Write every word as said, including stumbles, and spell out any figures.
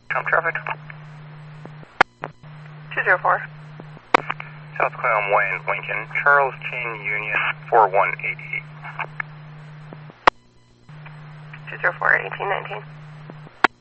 Trump traffic. two zero four. South Clallam Way in Lincoln, Charles Chain Union four one eight eight. two zero four, eighteen nineteen.